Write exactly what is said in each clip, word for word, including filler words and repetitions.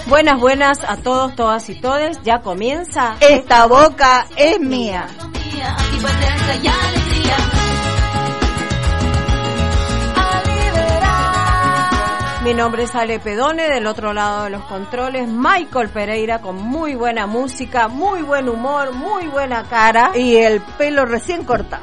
Buenas, buenas a todos, todas y todes. Ya comienza. Esta boca es mía. Mi nombre es Ale Pedone, del otro lado de los controles, Michael Pereira, con muy buena música, muy buen humor, muy buena cara. Y el pelo recién cortado.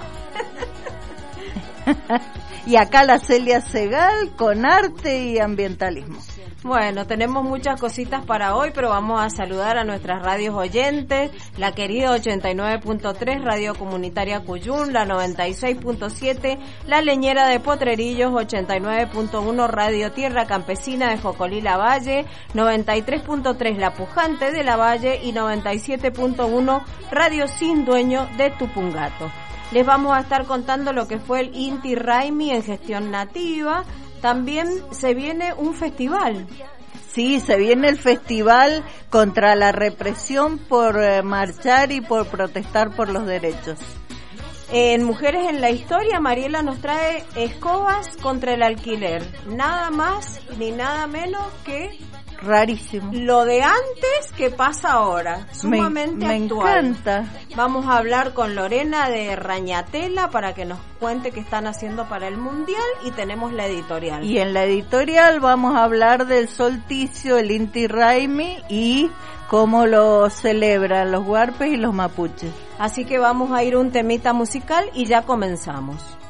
Y acá la Celia Segal con arte y ambientalismo. Bueno, tenemos muchas cositas para hoy, pero vamos a saludar a nuestras radios oyentes, la querida ochenta y nueve punto tres, Radio Comunitaria Cuyún, la noventa y seis punto siete, La Leñera de Potrerillos, ochenta y nueve punto uno, Radio Tierra Campesina de Jocolí La Valle, noventa y tres punto tres, La Pujante de La Valle y noventa y siete punto uno, Radio Sin Dueño de Tupungato. Les vamos a estar contando lo que fue el Inti Raymi en gestión nativa. También se viene un festival. Sí, se viene el festival contra la represión por eh, marchar y por protestar por los derechos. En Mujeres en la Historia, Mariela nos trae escobas contra el alquiler. Nada más ni nada menos que... rarísimo. Lo de antes que pasa ahora, sumamente me, me actual. Me encanta. Vamos a hablar con Lorena de Rañatela para que nos cuente qué están haciendo para el Mundial y tenemos la editorial. Y en la editorial vamos a hablar del solsticio, el Inti Raymi y cómo lo celebran los huarpes y los mapuches. Así que vamos a ir a un temita musical y ya comenzamos.